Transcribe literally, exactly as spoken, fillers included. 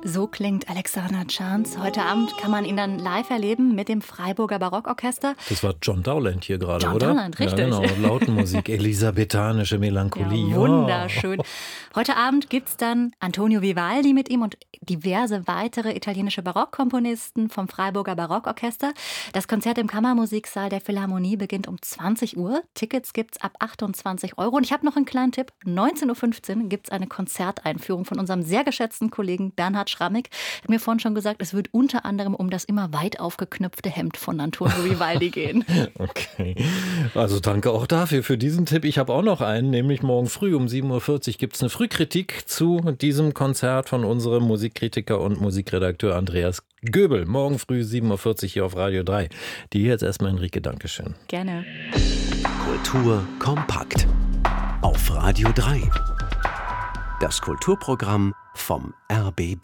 So klingt Alexander Chance. Heute Abend kann man ihn dann live erleben mit dem Freiburger Barockorchester. Das war John Dowland hier gerade, John oder? Dowland, richtig. Ja, genau. Lautenmusik, elisabethanische Melancholie. Ja, wunderschön. Oh. Heute Abend gibt es dann Antonio Vivaldi mit ihm und diverse weitere italienische Barockkomponisten vom Freiburger Barockorchester. Das Konzert im Kammermusiksaal der Philharmonie beginnt um zwanzig Uhr. Tickets gibt es ab achtundzwanzig Euro. Und ich habe noch einen kleinen Tipp. neunzehn Uhr fünfzehn gibt es eine Konzerteinführung von unserem sehr geschätzten Kollegen Bernhard Schrammig. Er hat mir vorhin schon gesagt, es wird unter anderem um das immer weit aufgeknöpfte Hemd von Antonio Vivaldi gehen. Okay, also danke auch dafür, für diesen Tipp. Ich habe auch noch einen, nämlich morgen früh um sieben Uhr vierzig gibt es eine Frühkritik zu diesem Konzert von unserem Musikkritiker und Musikredakteur Andreas Göbel. Morgen früh sieben Uhr vierzig hier auf Radio drei. Die jetzt erstmal Enrique, Dankeschön. Gerne. Kultur kompakt auf Radio drei. Das Kulturprogramm vom R B B.